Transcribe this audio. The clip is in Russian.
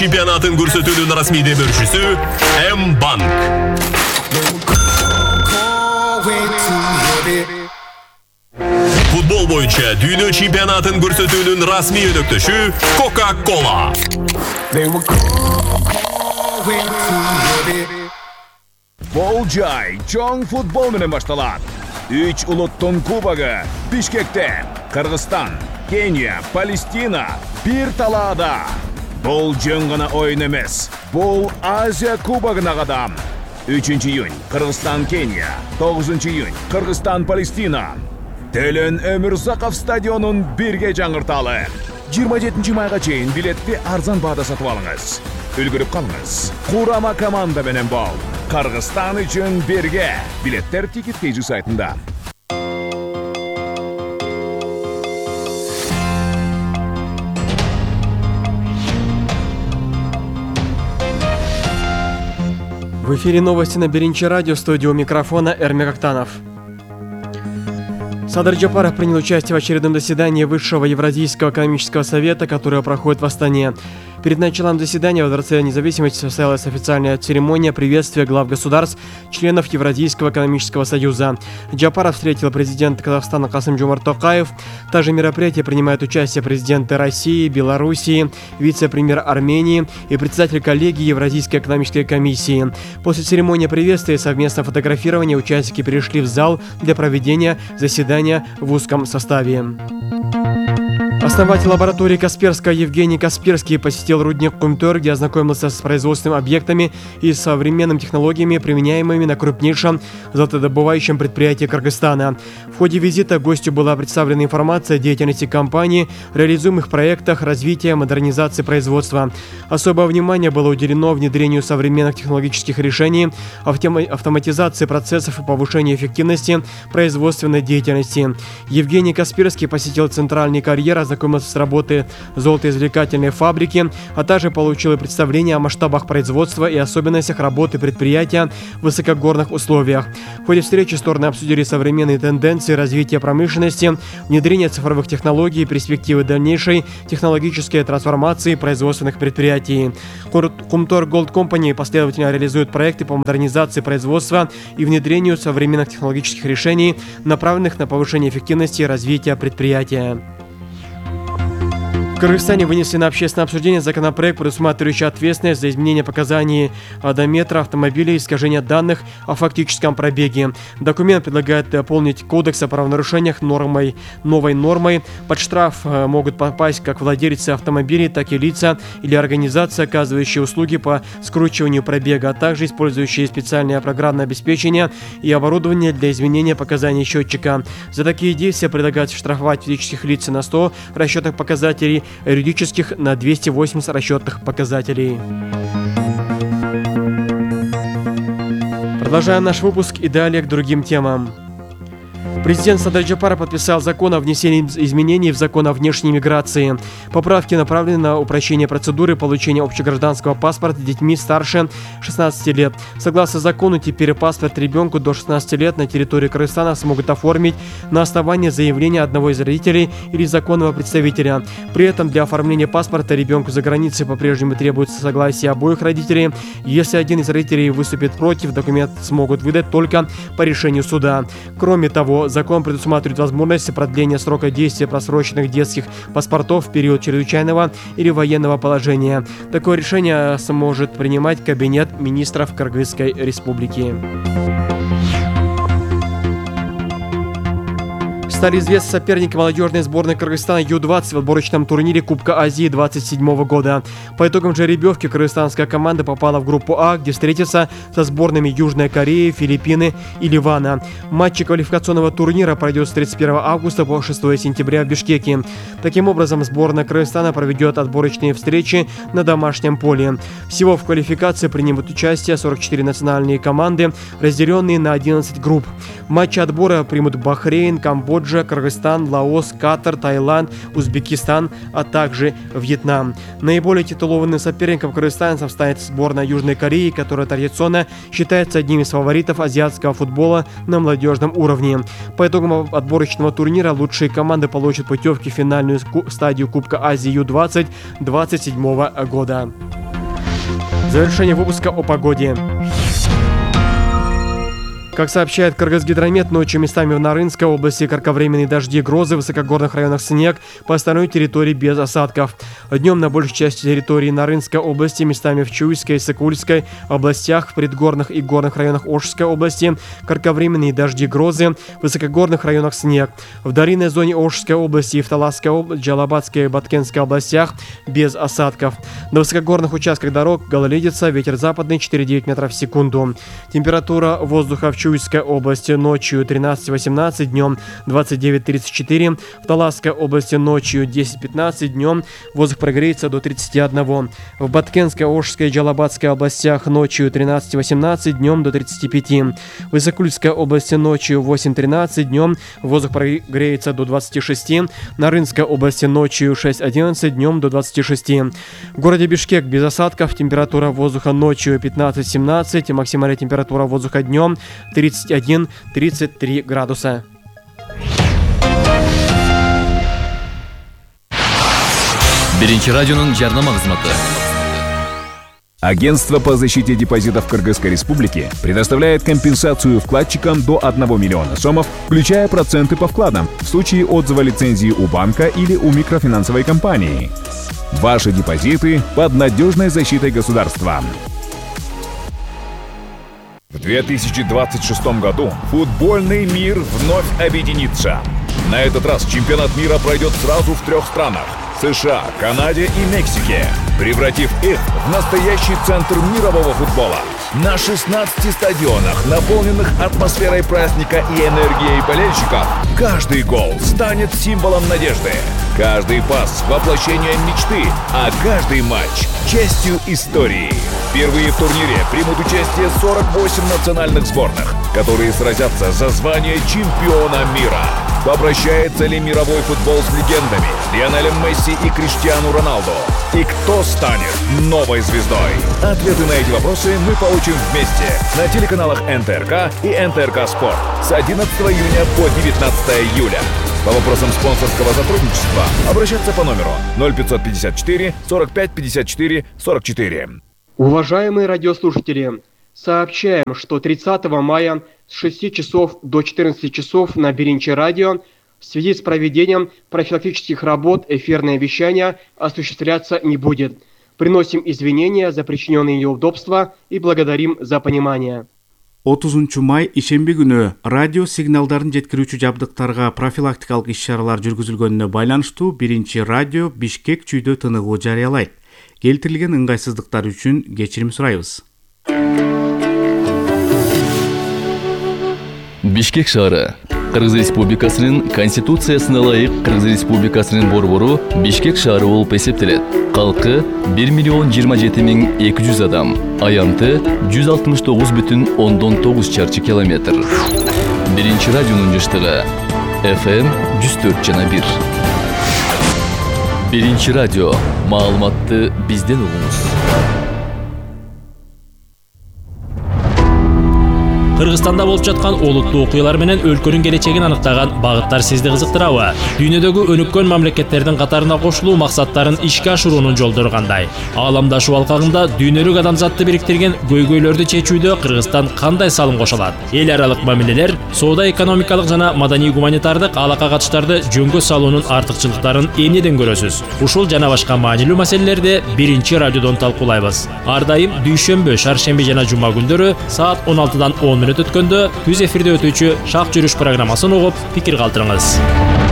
Чемпионатын көрсөтүүнүн расмий демөөрчүсү М-банк. Футбол боюнча дүйнө чемпионатын көрсөтүүнүн расмий өнөктөшү Coca-Cola. Болжай, чоң футбол менен башталат. 3 улуттун кубогу Бишкекте, Кыргызстан, Кения, Палестина бир талаада. Бул жөн гана оюн эмес. Бул Азия кубогуна кадам. 3 июнь Кыргызстан, Кения, 9 июнь Кыргызстан, Палестина. Төлөн Өмүрзаков стадионун бирге жаңырталы. 27 майга чейин билетти арзан баада сатып алыңыз. Үлгүрүп калыңыз. Курама команда менен бол. Кыргызстан үчүн бирге. Билеттер Ticket.kz сайтында. В эфире новости на Беринче радио, студию микрофона Эрмек Актанов. Садыр Джапаров принял участие в очередном заседании Высшего Евразийского экономического совета, которое проходит в Астане. Перед началом заседания во Дворце независимости состоялась официальная церемония приветствия глав государств, членов Евразийского экономического союза. Джапаров встретил президента Казахстана Касым-Жомарт Токаев. Также в мероприятии принимают участие президенты России, Белоруссии, вице-премьер Армении и председатель коллегии Евразийской экономической комиссии. После церемонии приветствия и совместного фотографирования участники перешли в зал для проведения заседания в узком составе. Основатель лаборатории Касперского Евгений Касперский посетил рудник Кумтор, где ознакомился с производственными объектами и современными технологиями, применяемыми на крупнейшем золотодобывающем предприятии Кыргызстана. В ходе визита гостю была представлена информация о деятельности компании, реализуемых проектах развития, модернизации производства. Особое внимание было уделено внедрению современных технологических решений, автоматизации процессов и повышению эффективности производственной деятельности. Евгений Касперский посетил центральный карьер, ознакомился с работой золотоизвлекательной фабрики, а также получил представление о масштабах производства и особенностях работы предприятия в высокогорных условиях. В ходе встречи стороны обсудили современные тенденции развития промышленности, внедрение цифровых технологий и перспективы дальнейшей технологической трансформации производственных предприятий. Кумтор Gold Company последовательно реализует проекты по модернизации производства и внедрению современных технологических решений, направленных на повышение эффективности и развития предприятия. В Кыргызстане вынесли на общественное обсуждение законопроект, предусматривающий ответственность за изменение показаний одометра автомобиля и искажение данных о фактическом пробеге. Документ предлагает дополнить кодекс о правонарушениях новой нормой. Под штраф могут попасть как владельцы автомобилей, так и лица или организации, оказывающие услуги по скручиванию пробега, а также использующие специальное программное обеспечение и оборудование для изменения показаний счетчика. За такие действия предлагается штрафовать физических лиц на 100 расчетных показателей, юридических на 280 расчетных показателей. Продолжаем наш выпуск и далее к другим темам. Президент Садыр Джапаров подписал закон о внесении изменений в закон о внешней миграции. Поправки направлены на упрощение процедуры получения общегражданского паспорта детьми старше 16 лет. Согласно закону, теперь паспорт ребенку до 16 лет на территории Кыргызстана смогут оформить на основании заявления одного из родителей или законного представителя. При этом для оформления паспорта ребенку за границей по-прежнему требуется согласие обоих родителей. Если один из родителей выступит против, документ смогут выдать только по решению суда. Кроме того, закон предусматривает возможность продления срока действия просроченных детских паспортов в период чрезвычайного или военного положения. Такое решение сможет принимать Кабинет министров Кыргызской Республики. Стали известны соперники молодежной сборной Кыргызстана Ю-20 в отборочном турнире Кубка Азии 2027 года. По итогам жеребьевки кыргызстанская команда попала в группу А, где встретится со сборными Южной Кореи, Филиппины и Ливана. Матчи квалификационного турнира пройдет с 31 августа по 6 сентября в Бишкеке. Таким образом, сборная Кыргызстана проведет отборочные встречи на домашнем поле. Всего в квалификации примут участие 44 национальные команды, разделенные на 11 групп. Матчи отбора примут Бахрейн, Камбоджа, также Кыргызстан, Лаос, Катар, Таиланд, Узбекистан, а также Вьетнам. Наиболее титулованным соперником кыргызстанцев станет сборная Южной Кореи, которая традиционно считается одним из фаворитов азиатского футбола на молодежном уровне. По итогам отборочного турнира лучшие команды получат путевки в финальную стадию Кубка Азии Ю-20 2027 года. Завершение выпуска о погоде. Как сообщает Кыргызгидромет, ночью местами в Нарынской области кратковременные дожди, грозы, в высокогорных районах снег, по остальной территории без осадков. Днем на большей части территории Нарынской области, местами в Чуйской и Сыкульской областях, в предгорных и горных районах Ошской области кратковременные дожди, грозы, в высокогорных районах снег. В долинной зоне Ошской области и в Таласской области, Джалабатской и Баткенской областях без осадков. На высокогорных участках дорог гололедица, ветер западный 4,9 метров в секунду. Температура воздуха в Чуйской области ночью 13-18, днем 29-34. В Таласской области ночью 10-15, днем воздух прогреется до 31. В Баткенской, Ошской и Джалабатской областях ночью 13-18, днем до 35. В Исыкульской области ночью 8-13, днем воздух прогреется до 26. На Рынской области ночью 6-11, днем до 26. В городе Бишкек без осадков, температура воздуха ночью 15-17, максимальная температура воздуха днем 31-33 градуса. Биринчи радионун жарнама кызматы. Агентство по защите депозитов Кыргызской Республики предоставляет компенсацию вкладчикам до 1 миллиона сомов, включая проценты по вкладам, в случае отзыва лицензии у банка или у микрофинансовой компании. Ваши депозиты под надежной защитой государства. В 2026 году футбольный мир вновь объединится. На этот раз чемпионат мира пройдет сразу в 3 странах – США, Канаде и Мексике, превратив их в настоящий центр мирового футбола. На 16 стадионах, наполненных атмосферой праздника и энергией болельщиков, каждый гол станет символом надежды. Каждый пас – воплощением мечты, а каждый матч – частью истории. Впервые в турнире примут участие 48 национальных сборных, которые сразятся за звание чемпиона мира. Попрощается ли мировой футбол с легендами Лионелем Месси и Криштиану Роналду? И кто станет новой звездой? Ответы на эти вопросы мы получим вместе на телеканалах НТРК и НТРК Спорт с 11 июня по 19 июля. По вопросам спонсорского сотрудничества обращаться по номеру 0554 45 54 44. Уважаемые радиослушатели, сообщаем, что 30 мая с 6 часов до 14 часов на Биринчи радио в связи с проведением профилактических работ эфирное вещание осуществляться не будет. Приносим извинения за причиненные неудобства и благодарим за понимание. 30 май ишемби күнү радио сигналдарын жеткирүүчү жабдыктарга профилактикалык иш-чаралар жүргүзүлгөнүнө байланыштуу Биринчи радио Бишкек чүйдө тыныгуу жарыялайт. Келтирилген ыңгайсыздыктар үчүн кечирим сурайбыз. Бишкек шаары Кыргыз Республикасынын Конституциясына ылайык Кыргыз Республикасынын борбору Бишкек шаары болуп эсептелет. Калкы 1,027,200 адам, аянты 169,9 чарчы километр. Биринчи радионун жыштыгы FM 104,1. Биринчи радио, маалыматты бизден угуңуз. Кыргызстанда болуп жаткан олуттуу окуялар менен өлкөнүн келечегин аныктаган багыттар сизди кызыктырабы? Дүйнөдөгү өнүккөн мамлекеттердин катарына кошулуу максаттарын ишке ашыруунун жолдору кандай? Ааламдашуу алкагында дүйнөлүк адамзатты бириктирген көйгөйлөрдү чечүүдө Кыргызстан кандай салым кошо алат? Эл аралык мамилелер, соода экономикалык жана маданий гуманитардык алака катыштарды жөнгө салуунун артыкчылыктарын эмнеден көрөсүз? Ушул жана башка маанилүү маселелерди Биринчи радиодон талкуулайбыз. Ар дайым дүйшөмбү, шаршемби жана жума күндөрү саат 16-дан 10 өткөндө түз эфирде өтүүчү Шак жүрүш программасын угуп, пикир калтырыңыз.